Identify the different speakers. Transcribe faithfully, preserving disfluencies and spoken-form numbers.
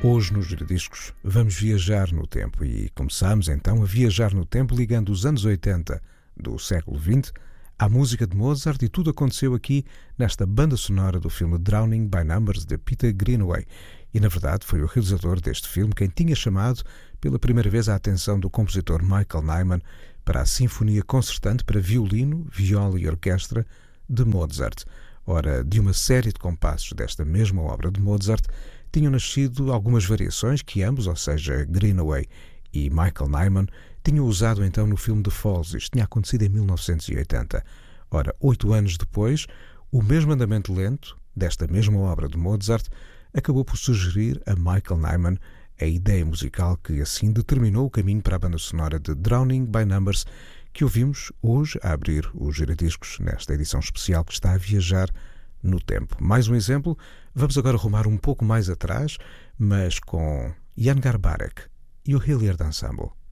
Speaker 1: Hoje nos Giradiscos vamos viajar no tempo e começamos então a viajar no tempo ligando os anos oitenta do século vinte à música de Mozart, e tudo aconteceu aqui nesta banda sonora do filme Drowning by Numbers de Peter Greenaway. E na verdade foi o realizador deste filme quem tinha chamado pela primeira vez a atenção do compositor Michael Nyman para a Sinfonia Concertante para Violino, Viola e Orquestra de Mozart. Ora, de uma série de compassos desta mesma obra de Mozart tinham nascido algumas variações que ambos, ou seja, Greenaway e Michael Nyman, tinham usado então no filme The Falls. Isto tinha acontecido em mil novecentos e oitenta. Ora, oito anos depois, o mesmo andamento lento desta mesma obra de Mozart acabou por sugerir a Michael Nyman a ideia musical que assim determinou o caminho para a banda sonora de Drowning by Numbers, que ouvimos hoje a abrir os giradiscos nesta edição especial que está a viajar no tempo. Mais um exemplo, vamos agora rumar um pouco mais atrás, mas com Jan Garbarek e o Hilliard Ensemble.